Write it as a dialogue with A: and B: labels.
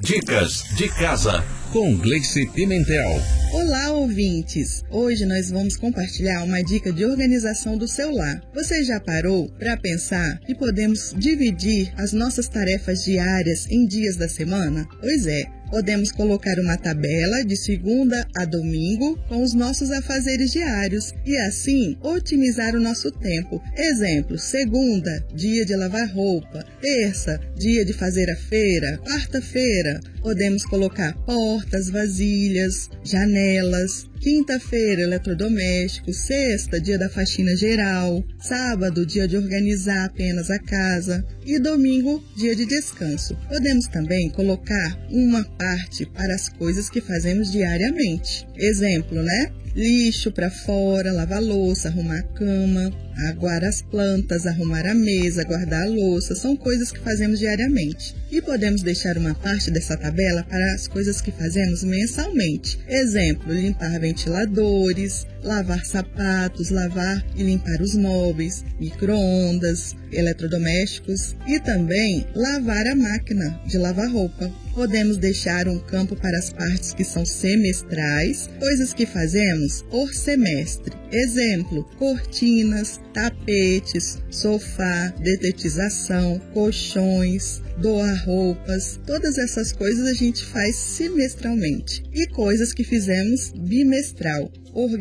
A: Dicas de casa com Gleice Pimentel.
B: Olá, ouvintes! Hoje nós vamos compartilhar uma dica de organização do seu lar. Você já parou para pensar que podemos dividir as nossas tarefas diárias em dias da semana? Pois é. Podemos colocar uma tabela de segunda a domingo com os nossos afazeres diários e assim otimizar o nosso tempo. Exemplo, segunda, dia de lavar roupa, terça, dia de fazer a feira, quarta-feira, podemos colocar portas, vasilhas, janelas, quinta-feira, eletrodomésticos, sexta, dia da faxina geral, sábado, dia de organizar apenas a casa e domingo, dia de descanso. Podemos também colocar uma parte para as coisas que fazemos diariamente. Exemplo, lixo para fora, lavar louça, arrumar a cama, aguar as plantas, arrumar a mesa, guardar a louça, são coisas que fazemos diariamente. E podemos deixar uma parte dessa tabela para as coisas que fazemos mensalmente. Exemplo, limpar ventiladores, lavar sapatos, lavar e limpar os móveis, micro-ondas, eletrodomésticos e também lavar a máquina de lavar roupa. Podemos deixar um campo para as partes que são semestrais, coisas que fazemos por semestre. Exemplo, cortinas, tapetes, sofá, detetização, colchões, doar roupas. Todas essas coisas a gente faz semestralmente. E coisas que fizemos bimestral.